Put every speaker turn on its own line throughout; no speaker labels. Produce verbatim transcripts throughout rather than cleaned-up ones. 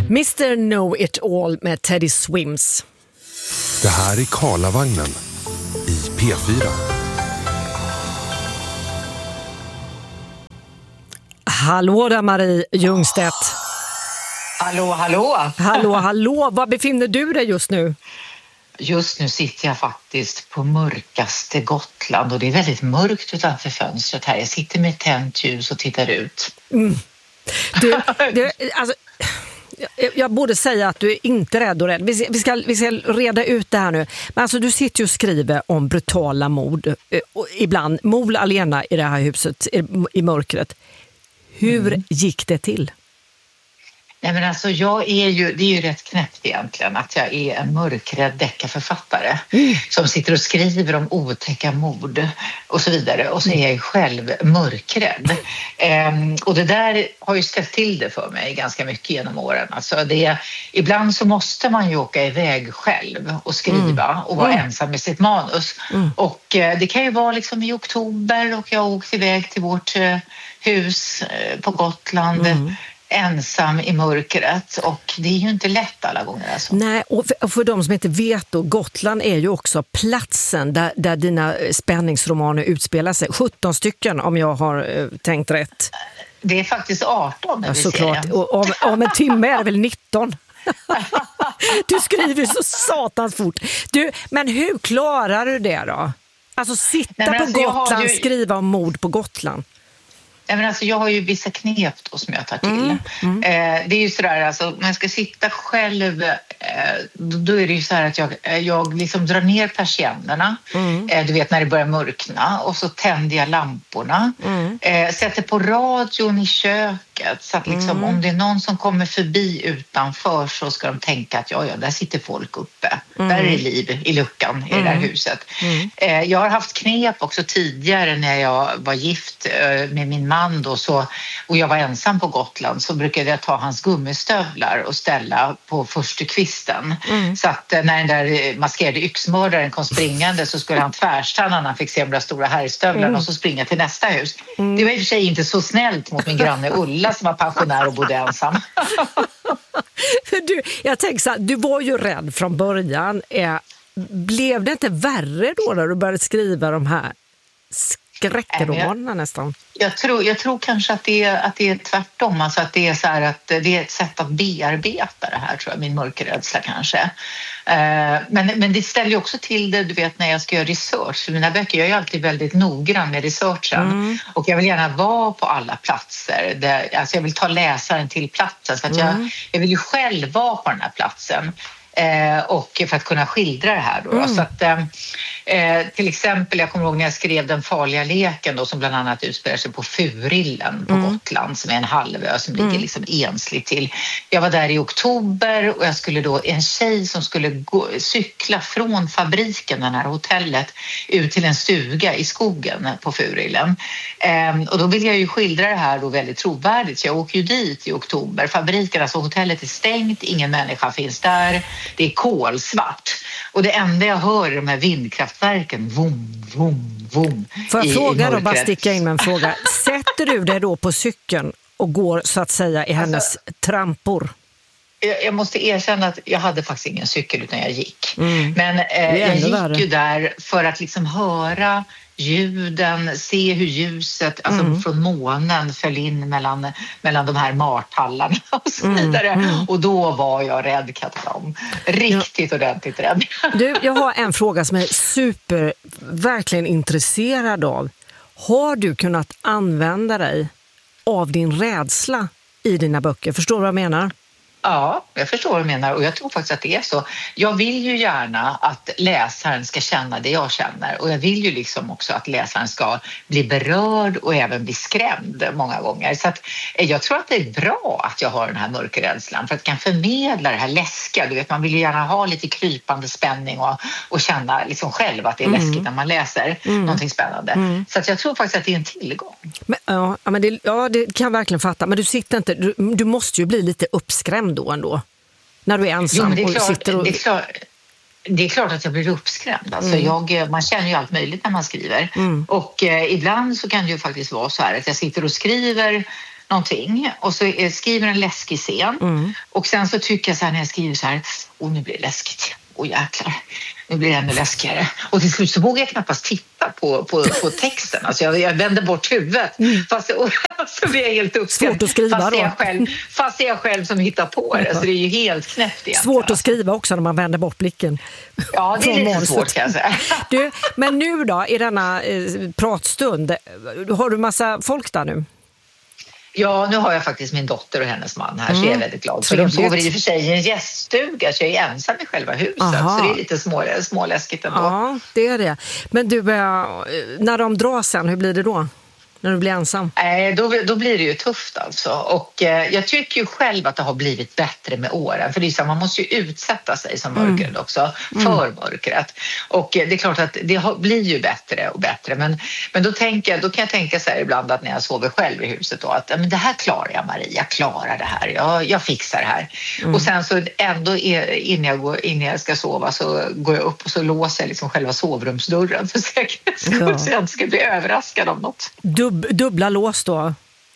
mister Know It All med Teddy Swims.
Det här är Karlavagnen i P fyra.
Hallå där Marie Ljungstedt.
Hallå, hallå.
Hallå, hallå. Var befinner du dig just nu?
Just nu sitter jag faktiskt på mörkaste Gotland och det är väldigt mörkt utanför fönstret här. Jag sitter med tänt ljus och tittar ut.
Mm. Du, du, alltså, jag, jag borde säga att du är inte rädd och rädd. Vi ska, vi, ska, vi ska reda ut det här nu. Men alltså, du sitter ju och skriver om brutala mord. Och ibland mord alena i det här huset i, i mörkret. Hur mm. gick det till?
Nej, men alltså jag är ju, det är ju rätt knäppt egentligen att jag är en mörkrädd deckarförfattare mm. som sitter och skriver om otäcka mord och så vidare och så är jag ju själv mörkrädd. Ehm, och det där har ju ställt till det för mig ganska mycket genom åren. Alltså det, ibland så måste man ju åka iväg själv och skriva mm. och vara mm. ensam med sitt manus. Mm. Och eh, det kan ju vara liksom i oktober och jag har åkt iväg till vårt eh, hus eh, på Gotland mm. ensam i mörkret och det är ju inte lätt alla gånger. Alltså.
Nej, och för, och för de som inte vet då, Gotland är ju också platsen där, där dina spänningsromaner utspelar sig. sjutton stycken om jag har eh, tänkt rätt.
Det är faktiskt arton.
Ja, såklart. Och om, om en timme är det väl nitton. Du skriver så satans fort. Du, men hur klarar du det då? Alltså sitta Nej, på alltså, Gotland, ju... skriva om mord på Gotland.
Nej, men alltså, jag har ju vissa knep då som jag tar till.
Mm, mm.
Eh, det är ju sådär, alltså, när jag ska sitta själv, eh, då, då är det ju så här att jag, jag liksom drar ner persiennerna. Mm. Eh, du vet när det börjar mörkna. Och så tänder jag lamporna. Mm. Eh, sätter på radion i köket. Så att liksom, mm. om det är någon som kommer förbi utanför så ska de tänka att ja, ja, där sitter folk uppe. Mm. Där är det liv i luckan i mm. det där huset. Mm. Eh, jag har haft knep också tidigare när jag var gift eh, med min man. Då, så, och jag var ensam på Gotland så brukade jag ta hans gummistövlar och ställa på första kvisten. Mm. Så att när den där maskerade yxmördaren kom springande så skulle han tvärstanna när han fick se de där stora herrstövlarna mm. och så springa till nästa hus. Mm. Det var i och för sig inte så snällt mot min granne Ulla som var pensionär och bodde ensam.
du, jag tänker så här, du var ju rädd från början. Blev det inte värre då när du började skriva de här skräckromanerna nästan?
Jag tror, jag tror kanske att det, är, att det är tvärtom. Alltså att det är så här att det är ett sätt att bearbeta det här, tror jag, min mörkerrädsla kanske. Eh, men, men det ställer ju också till det, du vet, när jag ska göra research. För mina böcker, jag är ju alltid väldigt noggrann med researchen. Mm. Och jag vill gärna vara på alla platser. Där, alltså jag vill ta läsaren till platsen. Så att jag, mm. jag vill ju själv vara på den här platsen. Eh, och för att kunna skildra det här då. Mm. Så att, eh, till exempel, jag kommer ihåg när jag skrev Den farliga leken då, som bland annat utspelar sig på Furillen på mm. Gotland, som är en halvö som mm. ligger liksom ensligt till. Jag var där i oktober och jag skulle då, en tjej som skulle gå, cykla från fabriken, den här hotellet, ut till en stuga i skogen på Furillen. Eh, och då vill jag ju skildra det här då väldigt trovärdigt. Så jag åker ju dit i oktober. Fabriken, alltså hotellet är stängt, ingen människa finns där. Det är kolsvart. Och det enda jag hör är de här vindkraftverken. Vom, vom, vom.
Får jag i, fråga i då, bara sticka in med en fråga. Sätter du dig då på cykeln och går så att säga i hennes alltså, trampor?
Jag, jag måste erkänna att jag hade faktiskt ingen cykel utan jag gick. Mm. Men eh, jag gick värre. ju där för att liksom höra ljuden, se hur ljuset alltså mm. från månen föll in mellan, mellan de här martallarna och så vidare. Mm. Mm. Och då var jag rädd, Katrin. Riktigt ja. ordentligt rädd.
Du, jag har en fråga som jag är super, verkligen intresserad av. Har du kunnat använda dig av din rädsla i dina böcker? Förstår du vad jag menar?
Ja, jag förstår vad du menar och jag tror faktiskt att det är så. Jag vill ju gärna att läsaren ska känna det jag känner och jag vill ju liksom också att läsaren ska bli berörd och även bli skrämd många gånger. Så att jag tror att det är bra att jag har den här mörkerrädslan för att kan förmedla det här läskiga. Du vet, man vill ju gärna ha lite krypande spänning och, och känna liksom själv att det är mm. läskigt när man läser mm. någonting spännande. Mm. Så att jag tror faktiskt att det är en tillgång.
Men, ja, men det, ja, det kan jag verkligen fatta. Men du sitter inte, du, du måste ju bli lite uppskrämd då ändå, när du är ensam.
Jo, men det är klart,
och sitter och...
det är klart, det är klart att jag blir uppskrämd. Alltså mm. jag, man känner ju allt möjligt när man skriver. Mm. Och eh, ibland så kan det ju faktiskt vara så här att jag sitter och skriver någonting och så skriver en läskig scen mm. och sen så tycker jag så här när jag skriver så här, åh nu blir det läskigt, åh jäklar, nu blir det ännu läskigare. Och till slut så vågar jag knappast titta på, på, på texten. Alltså jag, jag vänder bort huvudet. Mm. Fast och, så blir jag helt uppskrämd.
Svårt att skriva
fast
då.
Jag själv, fast det är jag själv som hittar på det. Så det är ju helt knäppt egentligen.
Svårt att skriva också när man vänder bort blicken.
Ja, det är lite svårt kan jag säga.
Du, men nu då, i denna eh, pratstund, har du massa folk där nu?
Ja, nu har jag faktiskt min dotter och hennes man här, mm. så jag är väldigt glad. För de sover i och för sig i en gäststuga, så jag är ensam i själva huset. Aha. Så det är lite små, småläskigt ändå.
Ja, det är det. Men du, när de drar sen, hur blir det då? När du blir ensam?
Nej, då, då blir det ju tufft alltså. Och eh, jag tycker ju själv att det har blivit bättre med åren. För det är så, man måste ju utsätta sig som mörkret mm. också för mm. mörkret. Och eh, det är klart att det har, blir ju bättre och bättre. Men, men då, tänker jag, då kan jag tänka så här ibland att när jag sover själv i huset då, att men det här klarar jag, Marie. Jag klarar det här. Jag, jag fixar det här. Mm. Och sen så ändå är, innan, jag går, innan jag ska sova så går jag upp och så låser jag liksom själva sovrumsdörren för säkerhets skull ja. Så jag inte ska bli överraskad av något.
Dub, dubbla lås då.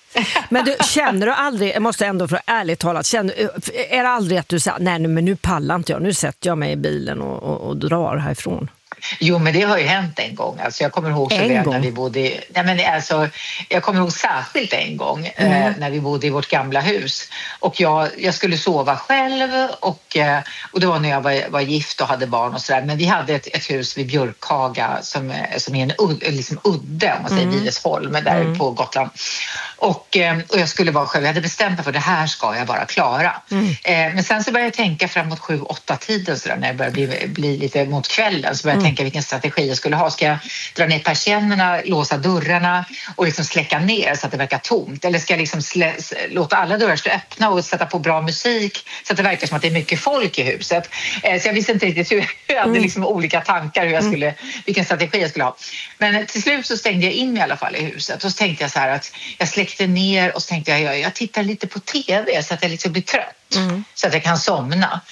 Men du, känner du aldrig, jag måste ändå för ärligt talat, känner, är det aldrig att du säger nej men nu pallar inte jag, nu sätter jag mig i bilen och, och, och drar härifrån?
Jo, men det har ju hänt en gång. Alltså, jag kommer ihåg så väl när vi bodde i, nej, men alltså, jag kommer ihåg särskilt en gång mm. eh, när vi bodde i vårt gamla hus. Och jag, jag skulle sova själv och, eh, och det var när jag var, var gift och hade barn och sådär. Men vi hade ett, ett hus vid Björkhaga som, som är en ud, liksom udde, om man säger mm. Vilesholm, där mm. på Gotland. Och, eh, och jag skulle vara själv, jag hade bestämt mig för det här ska jag bara klara. Mm. Eh, men sen så började jag tänka framåt sju, åtta tiden sådär, när jag började bli, bli lite mot kvällen så började jag mm. tänka vilken strategi jag skulle ha. Ska jag dra ner persiennerna, låsa dörrarna och liksom släcka ner så att det verkar tomt? Eller ska jag liksom slä, låta alla dörrar stå öppna och sätta på bra musik så att det verkar som att det är mycket folk i huset? Eh, så jag visste inte riktigt hur jag hade liksom olika tankar hur jag skulle, vilken strategi jag skulle ha. Men till slut så stängde jag in mig i alla fall i huset och så tänkte jag så här att jag släckte ner och så tänkte jag jag, jag tittar lite på tv så att jag liksom blir trött mm. så att jag kan somna.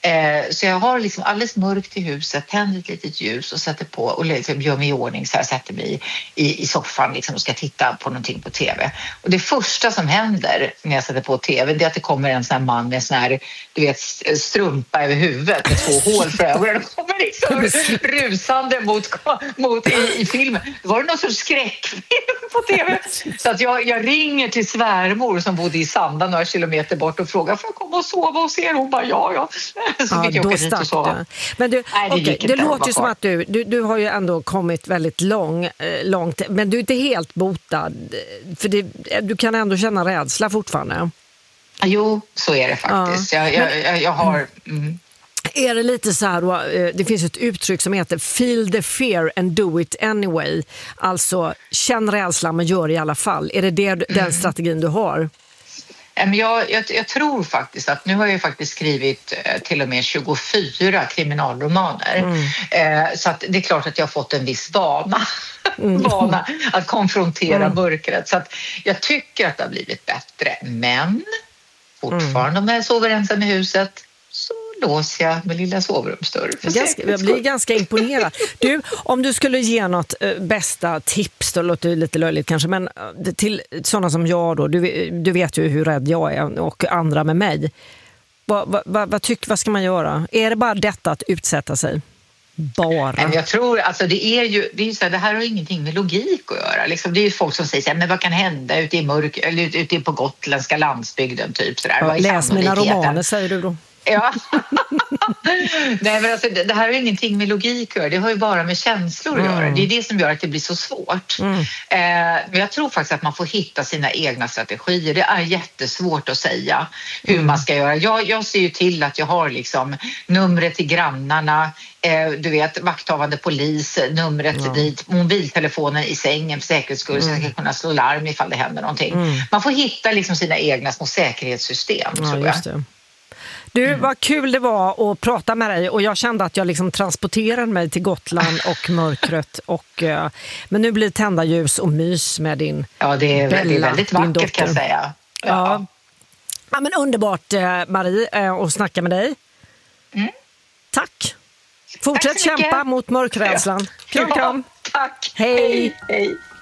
Så jag har liksom alldeles mörkt i huset, tänder ett litet ljus och sätter på och liksom gör mig i ordning så här, sätter mig i, i soffan liksom och ska titta på någonting på tv. Och det första som händer när jag sätter på tv det är att det kommer en sån här man med sån här, du vet, strumpa över huvudet med två hål för ögonen och kommer liksom rusande mot, mot i, i filmen. Det var det någon sorts skräckfilm på tv. Så att jag, jag ringer till svärmor som bodde i Sanda några kilometer bort och frågar får jag komma och sova och se? Hon bara ja, ja. Så
ja,
fick jag åka dit och sova.
Men du,
Nej, det,
okay, det låter ju som att du, du, du har ju ändå kommit väldigt lång, eh, långt, men du är inte helt botad. För det, du kan ändå känna rädsla fortfarande.
Jo, så är det faktiskt. Ja. Jag, jag, jag, jag har... Mm.
Är det lite så här då, det finns ett uttryck som heter feel the fear and do it anyway. Alltså, känn rädslan men gör det i alla fall. Är det, det mm. den strategin du har?
Jag, jag, jag tror faktiskt att nu har jag faktiskt skrivit eh, till och med tjugofyra kriminalromaner. Mm. Eh, så att det är klart att jag har fått en viss vana, mm. vana att konfrontera mm. mörkret. Så att jag tycker att det har blivit bättre. Men fortfarande mm. om jag sover ensam i huset så låser jag med lilla sovrumsdörr.
Ganska, jag blir ganska imponerad. Du, om du skulle ge något äh, bästa tips, då låter det lite löjligt kanske, men äh, till sådana som jag då, du, du vet ju hur rädd jag är och andra med mig. Vad, vad, vad, vad, tyck, vad ska man göra? Är det bara detta att utsätta sig? Bara.
Men jag tror, alltså det är ju, det är ju så här, det här har ingenting med logik att göra. Liksom, det är ju folk som säger så här, men vad kan hända ute i mörk, eller ute på gotländska landsbygden typ sådär.
Ja, läs mina romaner säger du då.
Ja. Nej, men alltså, det här har ingenting med logik att göra. Det har ju bara med känslor att mm. göra. Det är det som gör att det blir så svårt. Mm. Eh, men jag tror faktiskt att man får hitta sina egna strategier. Det är jättesvårt att säga hur mm. man ska göra. Jag, jag ser ju till att jag har liksom numret till grannarna, eh, du vet, vakthavande polis, numret mm. dit, mobiltelefonen i sängen för säkerhets skull mm. så jag ska kunna slå larm ifall det händer någonting. Mm. Man får hitta liksom sina egna små säkerhetssystem,
ja,
tror
just det. Du, mm. vad kul det var att prata med dig och jag kände att jag liksom transporterade mig till Gotland och mörkret och, uh, men nu blir det tända ljus och mys med din
Ja, det är, Bella, det är väldigt vackert kan jag säga. Ja,
ja. ja men underbart uh, Marie uh, att snacka med dig. Mm. Tack. Fortsätt Tack kämpa mot mörkrädslan. Kram, kram.
Ja, tack.
Hej.
Hej. Hej.